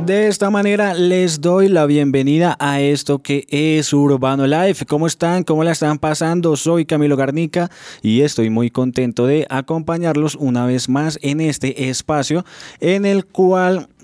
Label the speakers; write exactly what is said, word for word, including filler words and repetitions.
Speaker 1: De esta manera les doy la bienvenida a esto que es Urbano Life. ¿Cómo están? ¿Cómo la están pasando? Soy Camilo Garnica y estoy muy contento de acompañarlos una vez más en este espacio en el cual